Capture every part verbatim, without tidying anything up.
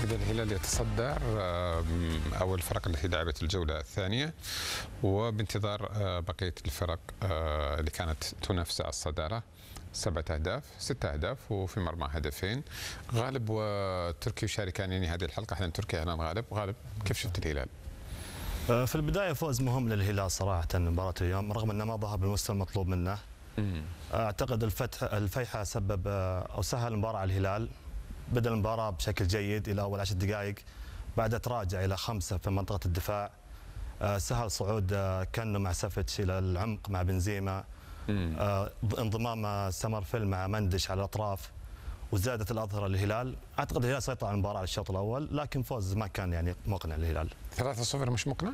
إذا الهلال يتصدر أول الفرق التي لعبت الجولة الثانية، وبانتظار بقية الفرق اللي كانت تنافس على الصدارة. سبعة أهداف، ستة أهداف، وفي مرمى هدفين. غالب وتركي يشاركان يعني هذه الحلقة. احنا تركي هنا غالب. غالب، كيف شفت الهلال؟ في البداية فوز مهم للهلال صراحة مباراة اليوم، رغم أنه ما ظهر بالمستوى المطلوب منه. أعتقد الفتح الفيحة سبب أو سهل المباراة على الهلال. بدأ المباراة بشكل جيد إلى أول عشر دقائق، بعدها تراجع إلى خمسة في منطقة الدفاع. سهل صعود كانو مع سافيتش إلى العمق مع بنزيما. آه انضمام سمرفيل مع مندش على الاطراف، وزادت الاظهره للهلال. اعتقد الهلال سيطر على المباراه على الشوط الاول، لكن فوز ما كان يعني مقنع للهلال. ثلاثة صفر مش مقنع؟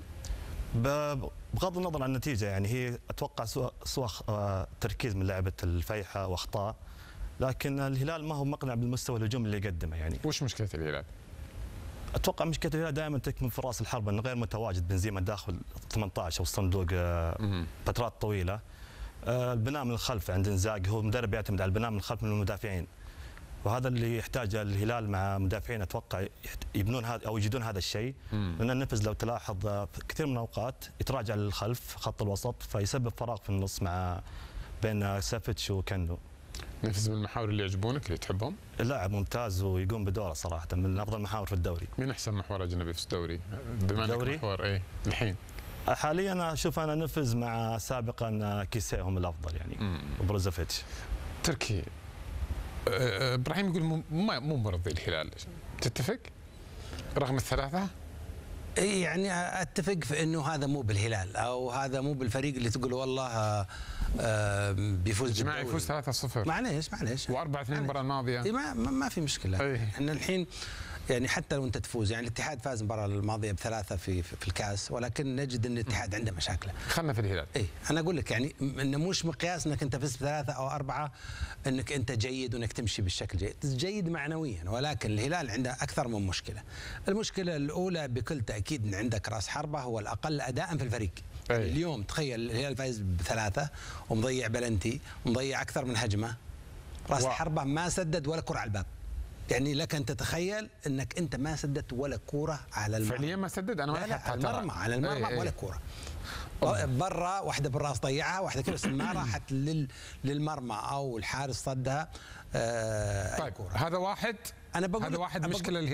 بغض النظر عن النتيجه، يعني هي اتوقع سوء سوء آه تركيز من لاعبه الفيحة واخطاء، لكن الهلال ما هو مقنع بالمستوى الهجومي اللي يقدمه. يعني وش مشكله الهلال؟ اتوقع مشكله الهلال دائما تكمن في راس الحربه، انه غير متواجد بنزيما داخل ثمانية عشر او الصندوق آه فترات طويله. البناء من الخلف عند انزاغي، هو مدرب يعتمد على البناء من الخلف من المدافعين، وهذا اللي يحتاجه الهلال مع مدافعين. اتوقع يبنون هذا او يجدون هذا الشيء، لان النفس لو تلاحظ كثير من الاوقات يتراجع للخلف خط الوسط، فيسبب فراغ في النص مع بين سافيتش وكانو. نفس من المحاور اللي يعجبونك اللي تحبهم؟ لاعب ممتاز ويقوم بدوره صراحه، من افضل المحاور في الدوري. مين احسن محور اجنبي في الدوري؟ بما انك محور ايه الحين؟ حاليا اشوف انا نفز مع سابقا كيسيه هم الافضل يعني، وبروزوفيتش. تركي ابراهيم يقول مو مو مرضي الهلال، تتفق؟ رغم الثلاثه؟ اي يعني اتفق في انه هذا مو بالهلال، او هذا مو بالفريق اللي تقول والله بيفوز. جماعه يفوز ثلاثة صفر. معليش معليش وأربعة اثنين المباراه الماضيه. اي ما, ما في مشكله. احنا الحين يعني حتى لو انت تفوز، يعني الاتحاد فاز المباراه الماضيه بثلاثه في في الكاس، ولكن نجد ان الاتحاد عنده مشاكله. خلنا في الهلال. اي انا اقول لك يعني انه مش مقياس انك انت فزت بثلاثه او اربعه انك انت جيد وانك تمشي بالشكل جيد، جيد معنويا، ولكن الهلال عنده اكثر من مشكله. المشكله الاولى بكل تاكيد ان عندك راس حربه هو الاقل اداء في الفريق. يعني اليوم تخيل الهلال فايز بثلاثه ومضيع بلنتي، مضيع اكثر من هجمه، راس حربه ما سدد ولا كره على الباب. يعني لك ان تتخيل انك انت ما سددت ولا كوره على المرمى. فعليا ما سدد؟ انا ما لا لا المرمى على المرمى ايه ولا ايه. كوره برا، واحده بالراس ضيعها، واحده كذا بس ما راحت لل للمرمى او الحارس صدها. آه طيب كورة. هذا واحد. انا بقول هذا واحد مشكله.